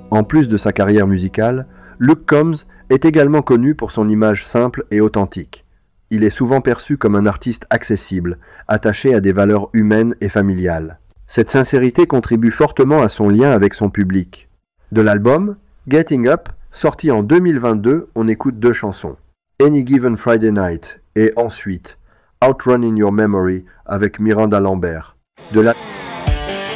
En plus de sa carrière musicale, Luke Combs est également connu pour son image simple et authentique. Il est souvent perçu comme un artiste accessible, attaché à des valeurs humaines et familiales. Cette sincérité contribue fortement à son lien avec son public. De l'album Getting Up, sorti en 2022, on écoute 2 chansons. Any Given Friday Night et ensuite Outrun in Your Memory avec Miranda Lambert. De la...